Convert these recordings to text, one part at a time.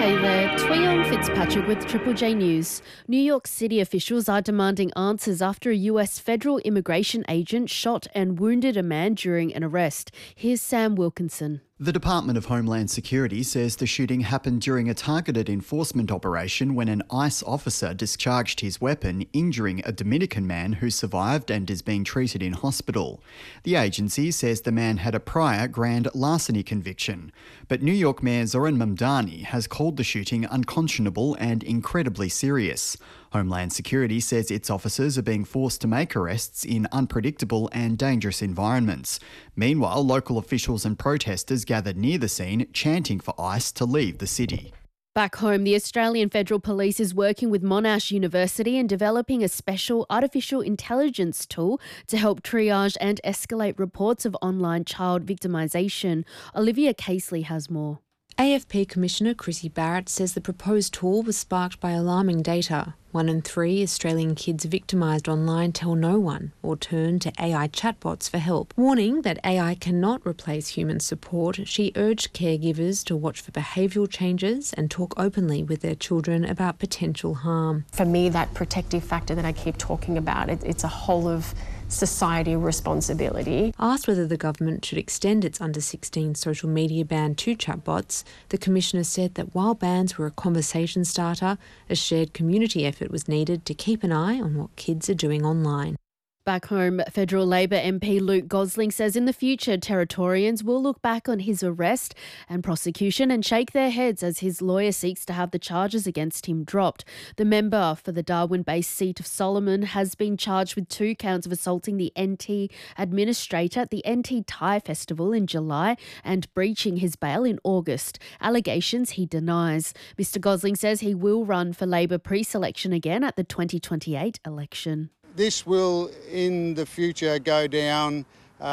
Hey there, Tweong Fitzpatrick with Triple J News. New York City officials are demanding answers after a US federal immigration agent shot and wounded a man during an arrest. Here's Sam Wilkinson. The Department of Homeland Security says the shooting happened during a targeted enforcement operation when an ICE officer discharged his weapon, injuring a Dominican man who survived and is being treated in hospital. The agency says the man had a prior grand larceny conviction, but New York Mayor Zoran Mamdani has called the shooting unconscionable and incredibly serious. Homeland Security says its officers are being forced to make arrests in unpredictable and dangerous environments. Meanwhile, local officials and protesters gathered near the scene, chanting for ICE to leave the city. Back home, the Australian Federal Police is working with Monash University and developing a special artificial intelligence tool to help triage and escalate reports of online child victimisation. Olivia Casely has more. AFP Commissioner Chrissy Barrett says the proposed tool was sparked by alarming data. 1 in 3 Australian kids victimised online tell no one or turn to AI chatbots for help. Warning that AI cannot replace human support, she urged caregivers to watch for behavioural changes and talk openly with their children about potential harm. For me, that protective factor that I keep talking about, it's a whole of society responsibility. Asked whether the government should extend its under-16 social media ban to chatbots, the Commissioner said that while bans were a conversation starter, a shared community effort was needed to keep an eye on what kids are doing online. Back home, Federal Labor MP Luke Gosling says in the future, Territorians will look back on his arrest and prosecution and shake their heads as his lawyer seeks to have the charges against him dropped. The member for the Darwin-based seat of Solomon has been charged with 2 counts of assaulting the NT administrator at the NT Thai Festival in July and breaching his bail in August. Allegations he denies. Mr Gosling says he will run for Labor pre-selection again at the 2028 election. This will, in the future, go down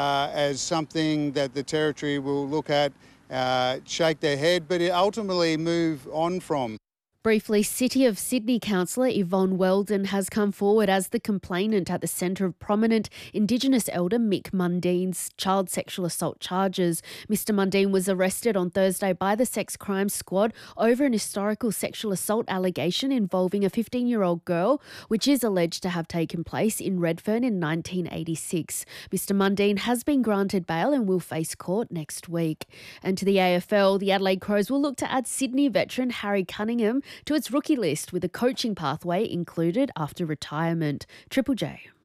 as something that the Territory will look at, shake their head, but ultimately move on from. Briefly, City of Sydney councillor Yvonne Weldon has come forward as the complainant at the centre of prominent Indigenous elder Mick Mundine's child sexual assault charges. Mr Mundine was arrested on Thursday by the Sex Crime Squad over an historical sexual assault allegation involving a 15-year-old girl, which is alleged to have taken place in Redfern in 1986. Mr Mundine has been granted bail and will face court next week. And to the AFL, the Adelaide Crows will look to add Sydney veteran Harry Cunningham to its rookie list with a coaching pathway included after retirement. Triple J.